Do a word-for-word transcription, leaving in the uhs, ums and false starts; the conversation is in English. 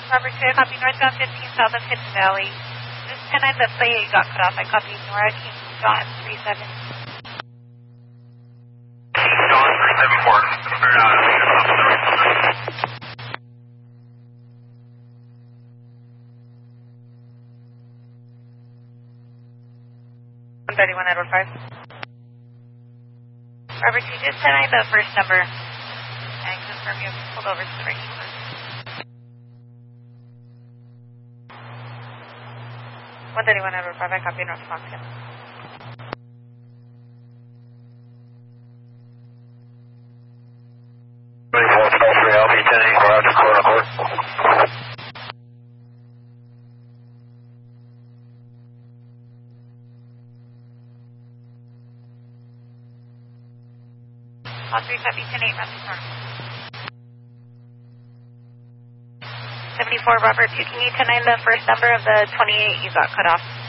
Robert two, I copy northbound fifteen south of Hidden Valley. This ten nine, the play got cut off. I copy Nora King John three seven. John three seven four. one thirty-one Edward five. Robert two, just ten nine, the first number. And confirm you pulled over to the right number. one thirty-one Edward five, I copy North Foxton. twenty-four, three, L B ten eight, garage, court, court. All three, copy ten eight, Matthew North. seventy-four Robert two, can you ten nine the first number of the twenty-eight you got cut off?